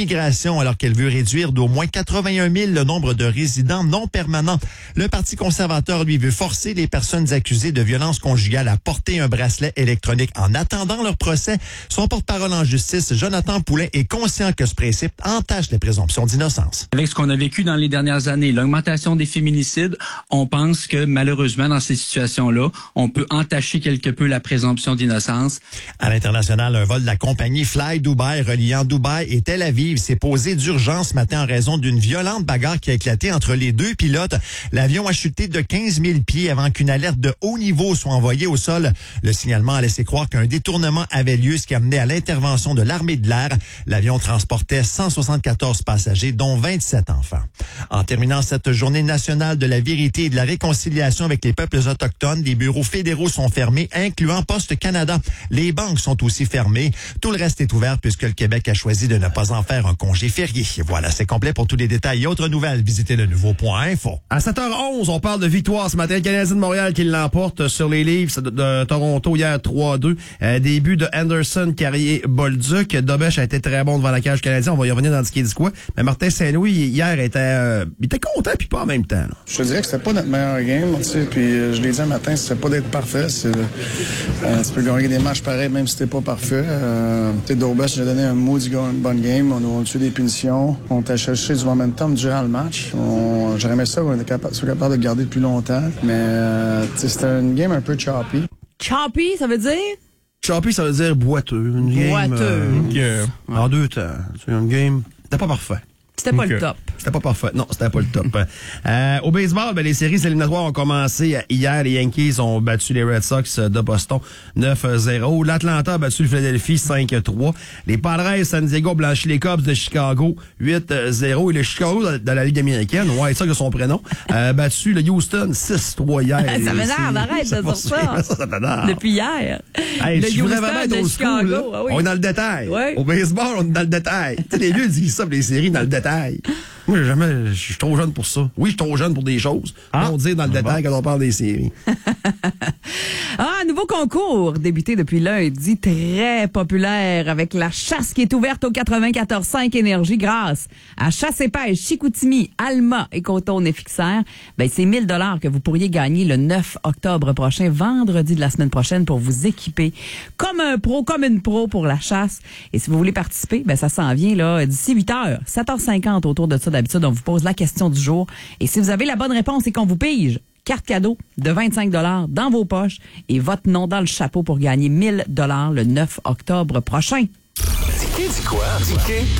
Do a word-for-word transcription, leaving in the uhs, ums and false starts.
l'immigration alors qu'elle veut réduire d'au moins quatre-vingt-un mille le nombre de résidents non permanents. Le Parti conservateur, lui, veut forcer les personnes accusées de violences conjugales à porter un bracelet électronique en attendant leur procès. Son porte-parole en justice, Jonathan Poulin, est conscient que ce principe entache les présomptions d'innocence. Avec ce qu'on a vécu dans les dernières années, l'augmentation des féminicides, on pense que malheureusement, dans ces situations-là, on peut entacher quelque peu la présomption d'innocence. À l'international, un vol de la compagnie Fly Dubai reliant Dubaï et Tel Aviv s'est posé d'urgence ce matin en raison d'une violente bagarre qui a éclaté entre les deux pilotes. L'avion a chuté de quinze mille pieds avant qu'une alerte de haut niveau soit envoyée au sol. Le signalement a laissé croire qu'un détournement avait lieu, ce qui a mené à l'intervention de l'armée de l'air. L'avion transportait cent soixante-quatorze passagers, dont vingt-sept enfants. En terminant cette journée nationale de la vérité et de la réconciliation avec les peuples autochtones, les bureaux fédéraux sont fermés, incluant Poste Canada. Les banques sont aussi fermées. Tout le reste est ouvert puisque le Québec a choisi de ne pas en faire un congé férié. Voilà, c'est complet. Pour tous les détails et autres nouvelles, visitez le nouveau point info. À sept heures onze, on parle de victoire ce matin. Le Canadien de Montréal qui l'emporte sur les Leafs de, de Toronto hier trois à deux. Euh, début de Anderson, Carrier-Bolduc. Dobesch a été très bon devant la cage canadienne. On va y revenir dans ce qui dit quoi. Mais Martin Saint-Louis, hier, était, euh, il était content puis pas en même temps. Là. Je te dirais que c'était pas notre meilleur game. Tu sais, puis euh, je l'ai dit un matin, c'était pas d'être parfait. C'est, euh, tu peux gagner des matchs pareils même si t'es pas parfait. Euh, tu sais, Dobesch nous a donné un maudit bonne game. On a tué des punitions. On t'a cherché du momentum durant le match. On, j'aurais aimé ça qu'on était capable, soit capable de le garder plus longtemps. Mais euh, c'était une game un peu choppy. Choppy, ça veut dire? Choppy, ça veut dire boiteux. Une game, boiteux. Euh, okay. En deux temps. C'est une game, c'était pas parfait. C'était pas okay. le top. C'était pas parfait. Non, c'était pas le top. euh, au baseball, ben, les séries éliminatoires ont commencé hier. Les Yankees ont battu les Red Sox de Boston neuf à zéro. L'Atlanta a battu le Philadelphie cinq à trois. Les Padres San Diego ont blanchi les Cubs de Chicago huit à zéro. Et le Chicago de la Ligue américaine, White Sox de son prénom, a battu le Houston six à trois hier. Ça m'énerve, arrête de dire ça. Ça, ça t'énerve. Depuis hier. Hey, le je voudrais vraiment être au school, là. Ah oui. On est dans le détail. Oui. Au baseball, on est dans le détail. Tu sais, les vieux disent ça, les séries dans le détail. Moi, j'ai jamais, je suis trop jeune pour ça. Oui, je suis trop jeune pour des choses. Ah. On dit dans le ah détail bon. Quand on parle des séries. Ah, nouveau concours débuté depuis lundi, très populaire avec la chasse qui est ouverte au quatre-vingt-quatorze cinq Énergie grâce à Chasse et Pêche, Chicoutimi, Alma et Coton-Nefixer. Ben, c'est mille dollars que vous pourriez gagner le neuf octobre prochain, vendredi de la semaine prochaine, pour vous équiper comme un pro, comme une pro pour la chasse. Et si vous voulez participer, ben, ça s'en vient, là, d'ici huit heures, sept heures cinquante autour de ça. D'habitude, on vous pose la question du jour. Et si vous avez la bonne réponse et qu'on vous pige, carte cadeau de vingt-cinq dollars dans vos poches et votre nom dans le chapeau pour gagner mille dollars le neuf octobre prochain. Ticket dit quoi? Ticket